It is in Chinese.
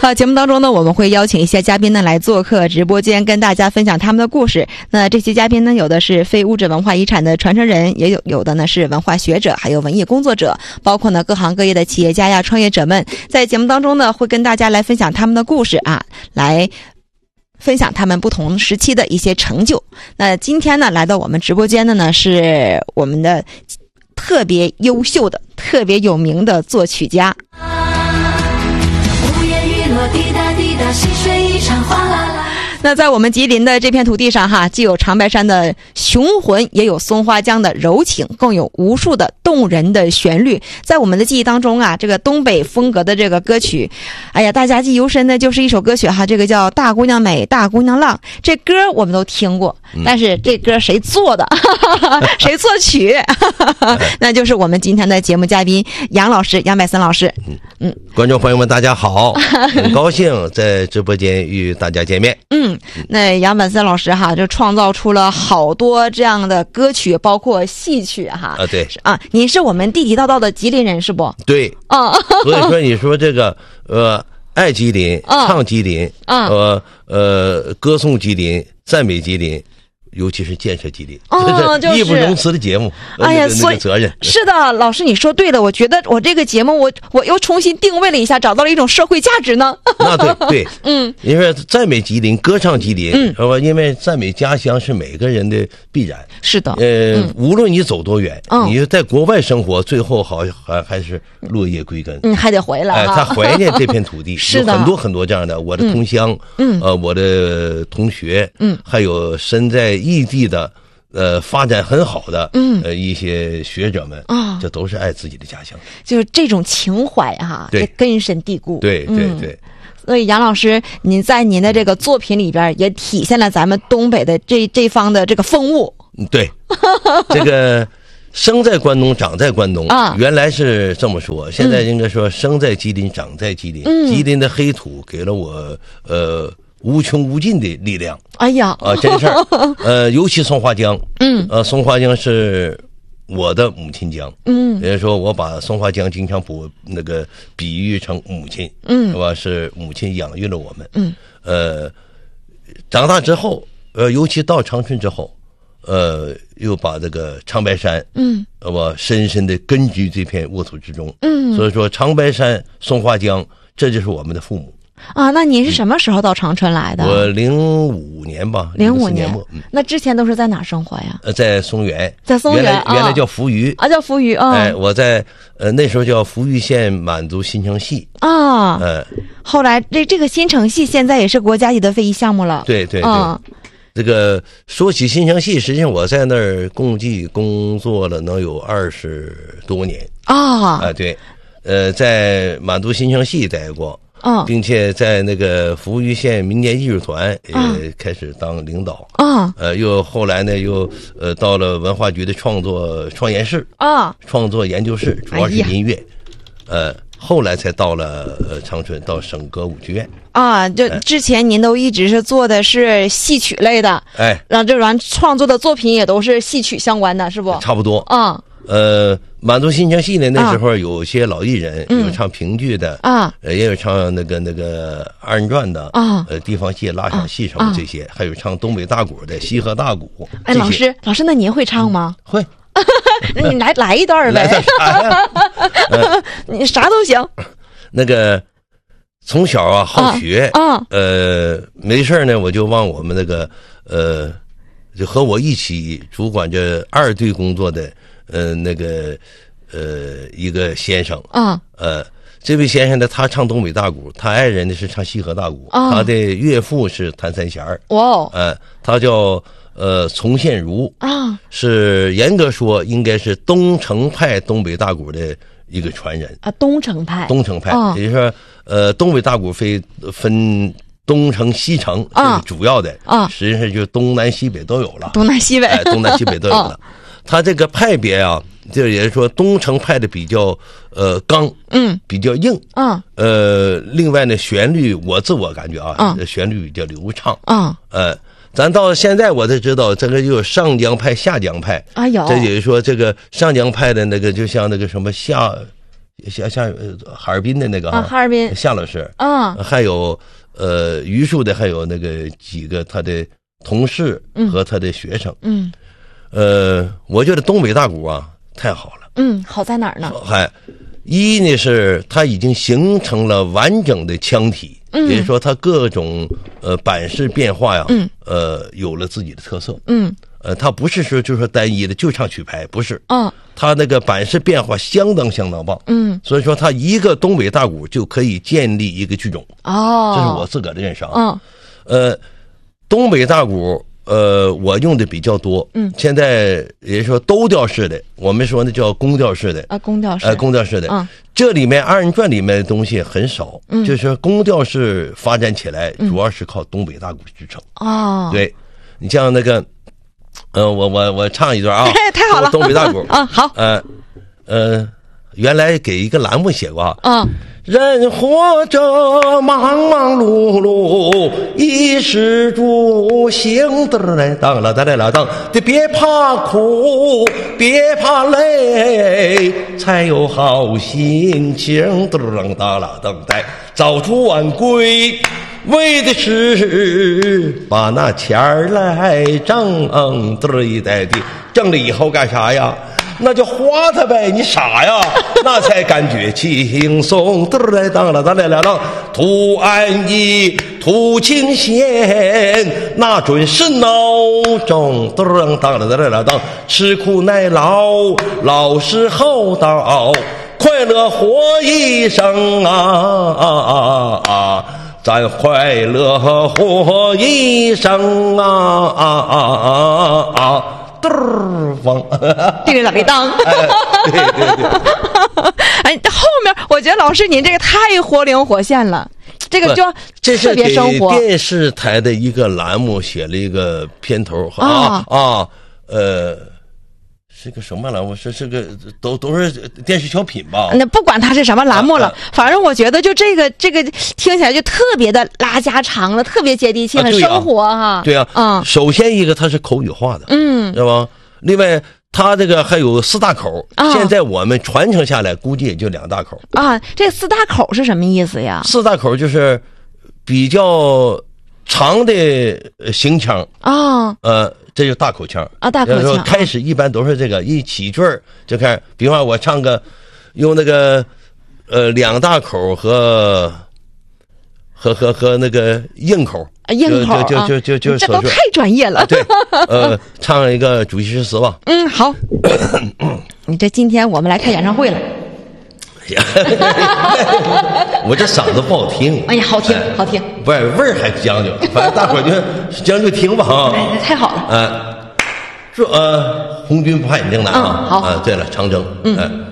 好，节目当中呢，我们会邀请一些嘉宾呢来做客直播间，跟大家分享他们的故事。那这些嘉宾呢，有的是非物质文化遗产的传承人，也有的呢是文化学者，还有文艺工作者，包括呢各行各业的企业家呀、创业者们，在节目当中呢，会跟大家来分享他们的故事啊，来分享他们不同时期的一些成就。那今天呢，来到我们直播间的呢，是我们的特别优秀的、特别有名的作曲家。 无言娱乐，滴答滴答，细水一场，哗啦啦。 那在我们吉林的这片土地上哈，既有长白山的雄浑，也有松花江的柔情，更有无数的动人的旋律。在我们的记忆当中啊，这个东北风格的这个歌曲，哎呀，大家记忆犹深的就是一首歌曲哈，这个叫《大姑娘美，大姑娘浪》。这歌我们都听过，但是这歌谁做的？谁作曲？那就是我们今天的节目嘉宾杨老师，杨百森老师。 观众朋友们，大家好，很高兴在直播间与大家见面。 那杨百森老师哈，就创造出了好多这样的歌曲，包括戏曲哈。 对啊，您是我们地地道道的吉林人是不？ 对啊，所以说你说这个爱吉林，唱吉林，歌颂吉林，赞美吉林。尤其是建设吉林，这是义不容辞的节目。 哎呀， 所以责任是的，老师你说对了。我觉得我这个节目，我又重新定位了一下，找到了一种社会价值呢。 那对，因为赞美吉林，歌唱吉林，因为赞美家乡是每个人的必然。 是的， 无论你走多远，你在国外生活，最后还是落叶归根， 还得回来。 他怀念这片土地， 是的， 有很多很多这样的，我的同乡，我的同学，还有身在异地的发展很好的一些学者们这都是爱自己的家乡， 就是这种情怀哈， 对， 根深蒂固。 对。 所以杨老师，您在您的这个作品里边也体现了咱们东北的这方的这个风物。 对，这个生在关东，长在关东原来是这么说，现在应该说生在吉林，长在吉林。吉林的黑土给了我无穷无尽的力量。 哎呀， 真事儿。尤其松花江，松花江是我的母亲江，也就是说我把松花江经常比喻成母亲，是吧？是母亲养育了我们。长大之后，尤其到长春之后，又把这个长白山，我深深的根植这片沃土之中。所以说长白山、松花江，这就是我们的父母。 啊，那您是什么时候到长春来的？ 我05年吧，05年末。 那之前都是在哪生活呀？ 在松原。 在松原， 原来叫扶余啊，叫扶余啊。 我在那时候叫扶余县满族新城系啊。后来这个新城系现在也是国家级的非遗项目了。 对。这个说起新城系，实际上我在那儿共计工作了能有20多年啊。对，在满族新城系待过。并且在那个扶余县民间艺术团也开始当领导又后来呢又到了文化局的创研室创作研究室，主要是音乐。后来才到了长春，到省歌舞剧院就之前您都一直是做的是戏曲类的，然后这完创作的作品也都是戏曲相关的，是不？ 差不多满族新城系呢，那时候有些老艺人，有唱评剧的也有唱那个二人转的地方戏、拉响戏什么这些，还有唱东北大鼓的西河大鼓。 哎，老师，那您会唱吗？ 会。 那你来一段呗。来啥呀？你啥都行。 那个从小好学没事呢我就往我们那个就和我一起主管这二队工作的一个先生这位先生呢，他唱东北大鼓，他爱人呢是唱西河大鼓，他的岳父是弹三弦儿。他叫丛宪如是严格说应该是东城派东北大鼓的一个传人东城派， 也就是说东北大鼓分东城西城这是主要的实际上就东南西北都有了， 东南西北都有了。他这个派别就也是说东城派的比较刚，比较硬，另外呢旋律我自我感觉旋律比较流畅，咱到现在我才知道这个就有上江派下江派，这也就是说这个上江派的那个就像那个什么像哈尔滨的那个哈尔滨夏老师还有榆树的还有那个几个他的同事和他的学生。我觉得东北大鼓啊太好了。 好在哪儿呢？ 一呢是它已经形成了完整的腔体，也就是说它各种版式变化呀，有了自己的特色。它不是说就是说单一的就唱曲牌，不是。它那个版式变化相当棒。所以说它一个东北大鼓就可以建立一个剧种。这是我自个儿的认识啊。东北大鼓我用的比较多。现在也就是说兜调式的，我们说那叫宫调式的宫调式， 宫调式的。这里面二人转里面的东西很少。就是说宫调式发展起来，主要是靠东北大鼓支撑。对，你像那个，我唱一段啊。 太好了， 东北大鼓。 好。 原来给一个栏目写过人活着忙忙碌碌，衣食住行得来当了当，就别怕苦，别怕累，才有好心情得当了当待，早出晚归，为的是把那钱儿来挣得一袋的，挣了以后干啥呀？那就花它呗，你傻呀？那才感觉轻松。嘚来当了，图安逸，图清闲，那准是孬种。嘚当了，吃苦耐劳，老实厚道，快乐活一生啊！咱快乐活一生啊！风叮铃当当。 对。 后面我觉得老师您这个太活灵活现了，这个就特别生活。 这是给电视台的一个栏目写了一个片头是个什么栏目？是个都是电视小品吧？ 那不管它是什么栏目了，反正我觉得就这个听起来就特别的拉家常了，特别接地气，很生活哈。 对啊，首先一个它是口语化的，知道吧？另外它这个还有4大口，现在我们传承下来估计也就2大口这4大口是什么意思呀 ？4大口就是比较长的行腔这就是大口腔大口腔。 开始一般都是这个一起句儿就看，比方我唱个用那个2大口和那个硬口，就这都太专业了。 对，唱一个主席诗词吧。 好。你这今天我们来开演唱会了。 我这嗓子不好听。 哎呀，好听， 不是味儿还将就，反正大伙儿就将就听吧太好了。 红军不怕眼睛难好。 对了，长征。